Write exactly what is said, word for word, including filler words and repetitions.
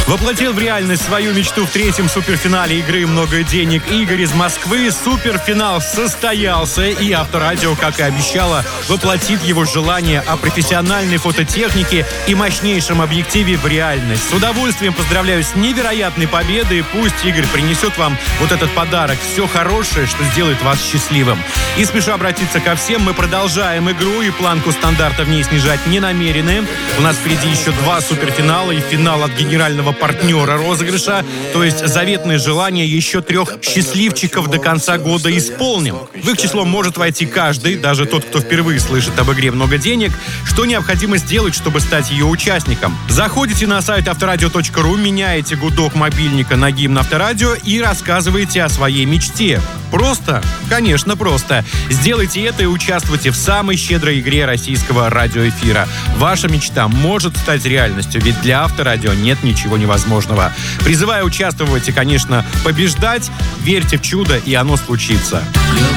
Воплотил в реальность свою мечту в третьем суперфинале игры «Много денег» Игорь из Москвы. Суперфинал состоялся, и Авторадио, как и обещало, воплотит его желание о профессиональной фототехнике и мощнейшем объективе в реальность. С удовольствием поздравляю с невероятной победой. Пусть Игорь принесет вам вот этот подарок. Все хорошее, что сделает вас счастливым. И спешу обратиться ко всем. Мы продолжаем игру, и планку стандарта в ней снижать не намерены. У нас впереди еще два суперфинала и финал от генерального партнера розыгрыша. То есть заветное желание еще трех счастливчиков до конца года исполним. В их число может войти каждый, даже тот, кто впервые слышит об игре «Много денег». Что необходимо сделать, чтобы стать ее участником? Заходите на сайт авторадио точка ру, меняете гудок мобильника на гимн Авторадио и рассказываете о своей мечте. Просто? Конечно, просто. Сделайте это и участвуйте в самой щедрой игре российского радиоэфира. Ваша мечта может стать реальностью, ведь для Авторадио нет ничего невозможного. Призываю участвовать и, конечно, побеждать. Верьте в чудо, и оно случится.